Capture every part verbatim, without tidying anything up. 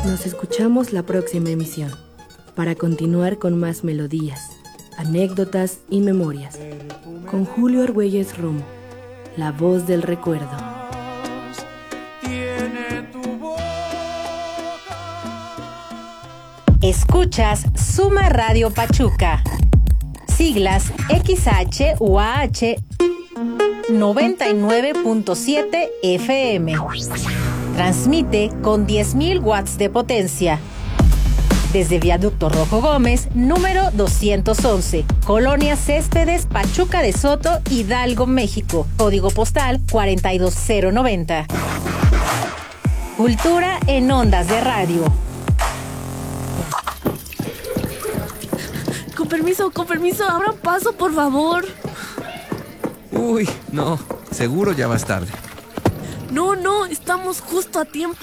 Nos escuchamos la próxima emisión para continuar con más melodías, anécdotas y memorias. Con Julio Argüelles Romo, la voz del recuerdo. Escuchas Suma Radio Pachuca. Siglas X H U A H noventa y nueve punto siete F M. Transmite con diez mil watts de potencia. Desde Viaducto Rojo Gómez, número doscientos once, Colonia Céspedes, Pachuca de Soto, Hidalgo, México. Código postal cuarenta y dos cero noventa. Cultura en ondas de radio. Con permiso, con permiso, abran paso, por favor. Uy, no, seguro ya vas tarde. No, no, estamos justo a tiempo.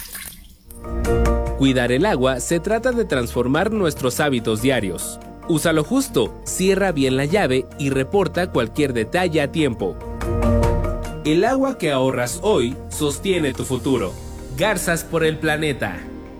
Cuidar el agua se trata de transformar nuestros hábitos diarios. Úsalo justo, cierra bien la llave y reporta cualquier detalle a tiempo. El agua que ahorras hoy sostiene tu futuro. Garzas por el planeta.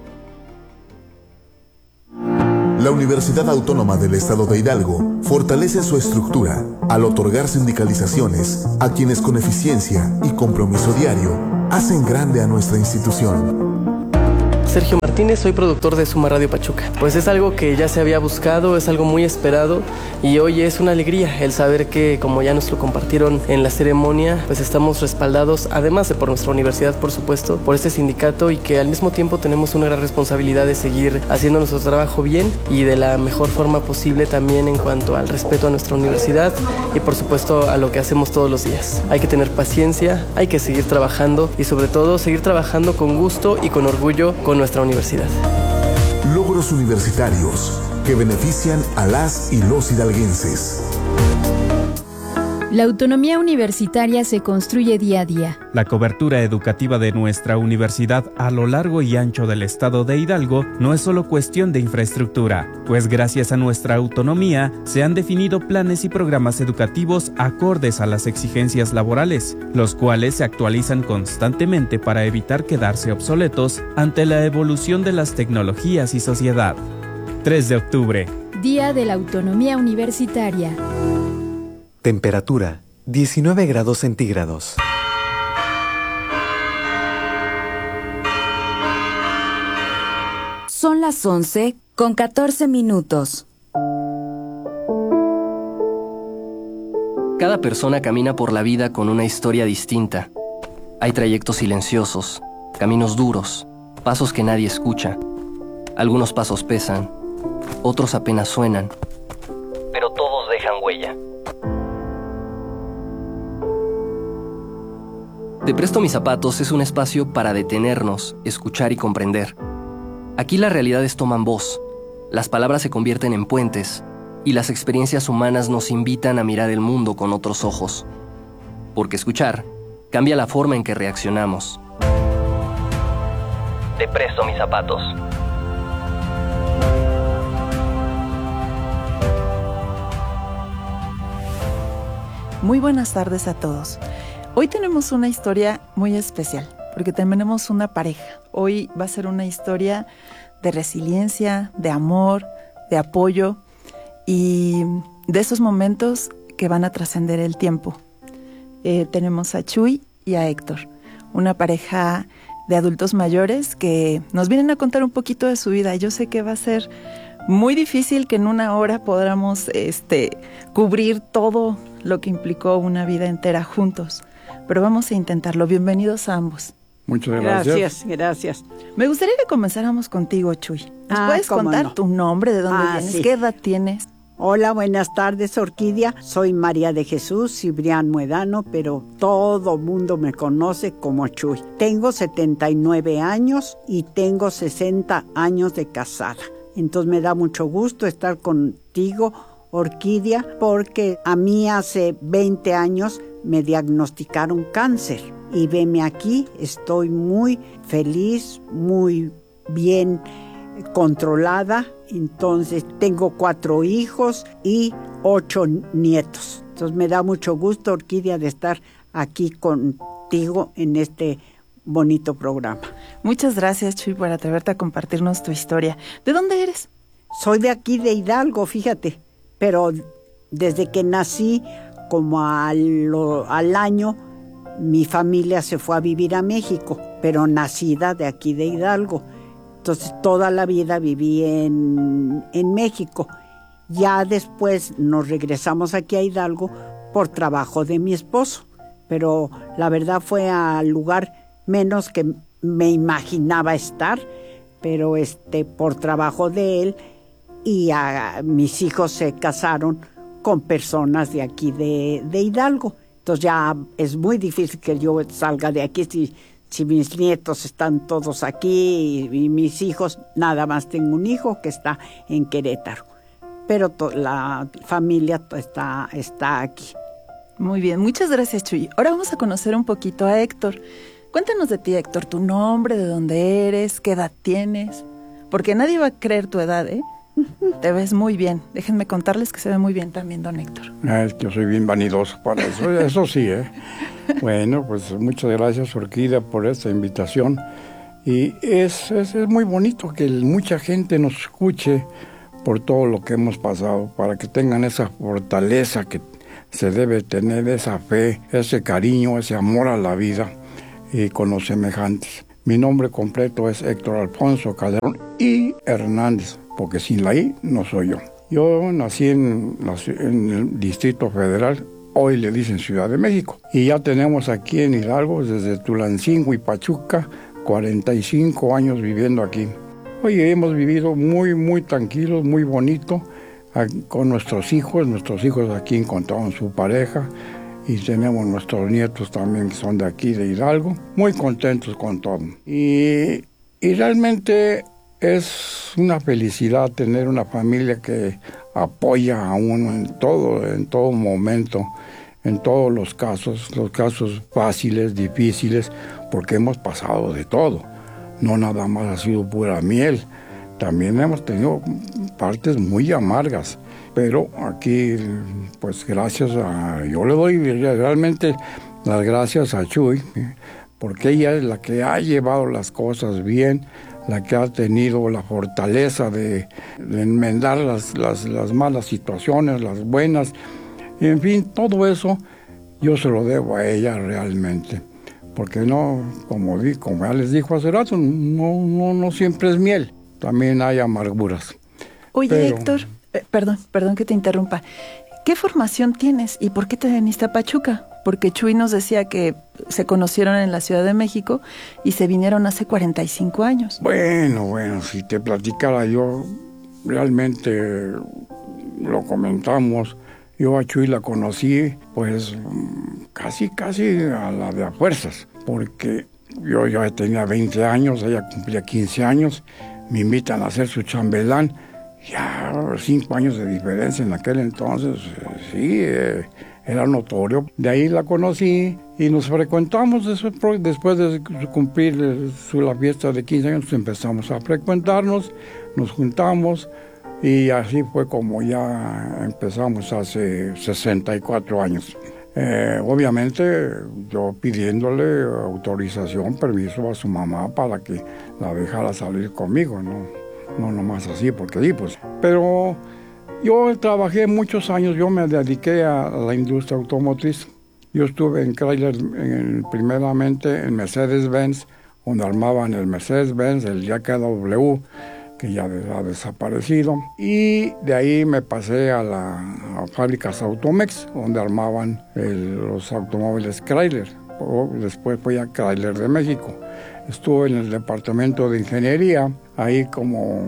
La Universidad Autónoma del Estado de Hidalgo fortalece su estructura al otorgar sindicalizaciones a quienes con eficiencia y compromiso diario hacen grande a nuestra institución. Sergio Martínez, soy productor de Suma Radio Pachuca. Pues es algo que ya se había buscado, es algo muy esperado y hoy es una alegría el saber que, como ya nos lo compartieron en la ceremonia, pues estamos respaldados, además de por nuestra universidad, por supuesto, por este sindicato y que al mismo tiempo tenemos una gran responsabilidad de seguir haciendo nuestro trabajo bien y de la mejor forma posible también en cuanto al respeto a nuestra universidad y por supuesto a lo que hacemos todos los días. Hay que tener paciencia, hay que seguir trabajando y sobre todo seguir trabajando con gusto y con orgullo con nuestra universidad. Logros universitarios que benefician a las y los hidalguenses. La autonomía universitaria se construye día a día. La cobertura educativa de nuestra universidad a lo largo y ancho del estado de Hidalgo no es solo cuestión de infraestructura, pues gracias a nuestra autonomía se han definido planes y programas educativos acordes a las exigencias laborales, los cuales se actualizan constantemente para evitar quedarse obsoletos ante la evolución de las tecnologías y sociedad. tres de octubre. Día de la Autonomía Universitaria. Temperatura, diecinueve grados centígrados. Son las once con catorce minutos. Cada persona camina por la vida con una historia distinta. Hay trayectos silenciosos, caminos duros, pasos que nadie escucha. Algunos pasos pesan, otros apenas suenan, pero todos dejan huella. Te presto mis zapatos es un espacio para detenernos, escuchar y comprender. Aquí las realidades toman voz, las palabras se convierten en puentes y las experiencias humanas nos invitan a mirar el mundo con otros ojos. Porque escuchar cambia la forma en que reaccionamos. Te presto mis zapatos. Muy buenas tardes a todos. Hoy tenemos una historia muy especial, porque tenemos una pareja. Hoy va a ser una historia de resiliencia, de amor, de apoyo y de esos momentos que van a trascender el tiempo. Eh, tenemos a Chuy y a Héctor, una pareja de adultos mayores que nos vienen a contar un poquito de su vida. Yo sé que va a ser muy difícil que en una hora podamos este, cubrir todo lo que implicó una vida entera juntos. Pero vamos a intentarlo. Bienvenidos a ambos. Muchas gracias. Gracias, gracias. Me gustaría que comenzáramos contigo, Chuy. ¿Nos ah, puedes contar no. tu nombre, de dónde ah, vienes, sí. qué edad tienes? Hola, buenas tardes, Orquídea. Soy María de Jesús Cibrián Muedano, pero todo mundo me conoce como Chuy. Tengo setenta y nueve años y tengo sesenta años de casada. Entonces me da mucho gusto estar contigo, Orquídea, porque a mí hace veinte años me diagnosticaron cáncer y veme aquí, estoy muy feliz, muy bien controlada. Entonces tengo cuatro hijos y ocho nietos. Entonces me da mucho gusto, Orquídea, de estar aquí contigo en este bonito programa. Muchas gracias, Chuy, por atreverte a compartirnos tu historia. ¿De dónde eres? Soy de aquí, de Hidalgo, fíjate, pero desde que nací, como al, al año, mi familia se fue a vivir a México, pero nacida de aquí de Hidalgo. Entonces toda la vida viví en, en México. Ya después nos regresamos aquí a Hidalgo por trabajo de mi esposo, pero la verdad fue al lugar menos que me imaginaba estar, pero este por trabajo de él, y a, mis hijos se casaron con personas de aquí de, de Hidalgo. Entonces ya es muy difícil que yo salga de aquí si, si mis nietos están todos aquí y, y mis hijos, nada más tengo un hijo que está en Querétaro. Pero to, la familia está, está aquí. Muy bien, muchas gracias, Chuy. Ahora vamos a conocer un poquito a Héctor. Cuéntanos de ti, Héctor, tu nombre, de dónde eres, qué edad tienes. Porque nadie va a creer tu edad, ¿eh? Te ves muy bien. Déjenme contarles que se ve muy bien también, don Héctor. Es que yo soy bien vanidoso para eso, eso sí, ¿eh? Bueno, pues muchas gracias, Orquídea, por esta invitación. Y es, es, es muy bonito que mucha gente nos escuche por todo lo que hemos pasado, para que tengan esa fortaleza que se debe tener, esa fe, ese cariño, ese amor a la vida y con los semejantes. Mi nombre completo es Héctor Alfonso Calderón y Hernández, porque sin la I no soy yo. Yo nací en, en el Distrito Federal, hoy le dicen Ciudad de México, y ya tenemos aquí en Hidalgo, desde Tulancingo y Pachuca, cuarenta y cinco años viviendo aquí. Oye, hemos vivido muy, muy tranquilos, muy bonito, con nuestros hijos. Nuestros hijos aquí encontraron su pareja y tenemos nuestros nietos también que son de aquí, de Hidalgo, muy contentos con todo. Y, y realmente es una felicidad tener una familia que apoya a uno en todo, en todo momento, en todos los casos, los casos fáciles, difíciles, porque hemos pasado de todo. No nada más ha sido pura miel, también hemos tenido partes muy amargas, pero aquí, pues gracias a, yo le doy realmente las gracias a Chuy, porque ella es la que ha llevado las cosas bien, la que ha tenido la fortaleza de, de enmendar las, las, las malas situaciones, las buenas, y en fin, todo eso yo se lo debo a ella realmente. Porque no, como, di, como ya les dijo hace rato, no, no, no siempre es miel, también hay amarguras. Oye, Pero, Héctor, eh, perdón, perdón que te interrumpa. ¿Qué formación tienes y por qué te viniste a Pachuca? Porque Chuy nos decía que se conocieron en la Ciudad de México y se vinieron hace cuarenta y cinco años. Bueno, bueno, si te platicara yo, realmente lo comentamos. Yo a Chuy la conocí, pues, casi, casi a la de a fuerzas, porque yo ya tenía veinte años, ella cumplía quince años, me invitan a ser su chambelán, ya cinco años de diferencia en aquel entonces, sí, eh, era notorio. De ahí la conocí y nos frecuentamos después, después de cumplir su, la fiesta de quince años, empezamos a frecuentarnos, nos juntamos. Y así fue como ya empezamos hace sesenta y cuatro años. Eh, obviamente yo pidiéndole autorización, permiso a su mamá para que la dejara salir conmigo, no, no nomás así, porque sí, pues. Pero yo trabajé muchos años, yo me dediqué a la industria automotriz. Yo estuve en Chrysler, en, primeramente en Mercedes-Benz, donde armaban el Mercedes-Benz, el J K W, que ya ha desaparecido, y de ahí me pasé a las fábricas Automex, donde armaban el, los automóviles Chrysler, o después fui a Chrysler de México. Estuve en el departamento de ingeniería, ahí como,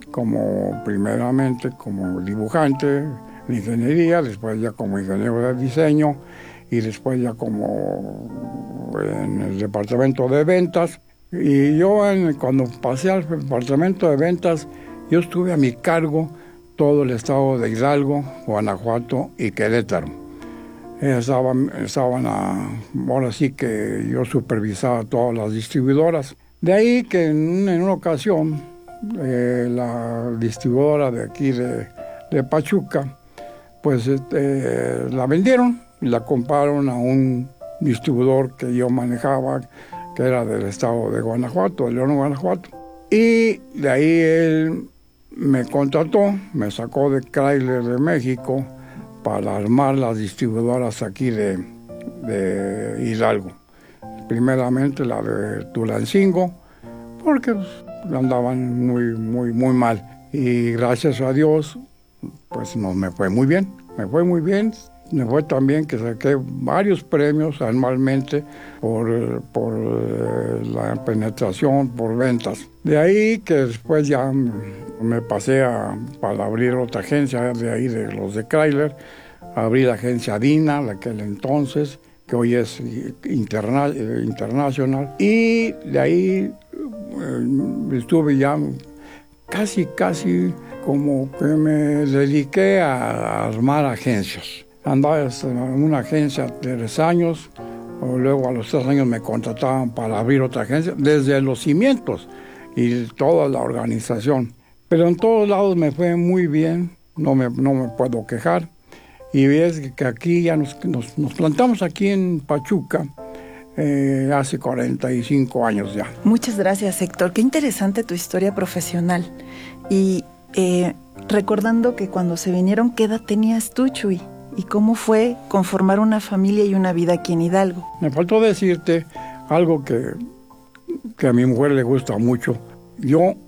como primeramente como dibujante de ingeniería, después ya como ingeniero de diseño, y después ya como en el departamento de ventas. Y yo en, cuando pasé al departamento de ventas, yo estuve a mi cargo todo el estado de Hidalgo, Guanajuato y Querétaro. Estaban, estaban a, ahora sí que yo supervisaba todas las distribuidoras. De ahí que en, en una ocasión eh, la distribuidora de aquí de, de Pachuca, pues este, la vendieron y la compraron a un distribuidor que yo manejaba, que era del estado de Guanajuato, de León, Guanajuato. Y de ahí él me contrató, me sacó de Chrysler de México para armar las distribuidoras aquí de, de Hidalgo. Primeramente la de Tulancingo, porque pues, andaban muy, muy, muy mal. Y gracias a Dios, pues no, me fue muy bien, me fue muy bien. Me fue también que saqué varios premios anualmente por, por eh, la penetración, por ventas. De ahí que después ya me pasé a, para abrir otra agencia de ahí, de los de Chrysler. Abrí la agencia Dina, de aquel entonces, que hoy es interna, eh, internacional. Y de ahí eh, estuve ya casi, casi como que me dediqué a armar agencias. Andaba en una agencia de tres años, o luego a los tres años me contrataban para abrir otra agencia, desde los cimientos y toda la organización. Pero en todos lados me fue muy bien, no me, no me puedo quejar. Y ves que aquí ya nos, nos, nos plantamos aquí en Pachuca eh, hace cuarenta y cinco años ya. Muchas gracias, Héctor. Qué interesante tu historia profesional. Y eh, recordando que cuando se vinieron, ¿qué edad tenías tú, Chuy? ¿Y cómo fue conformar una familia y una vida aquí en Hidalgo? Me faltó decirte algo que, que a mi mujer le gusta mucho. Yo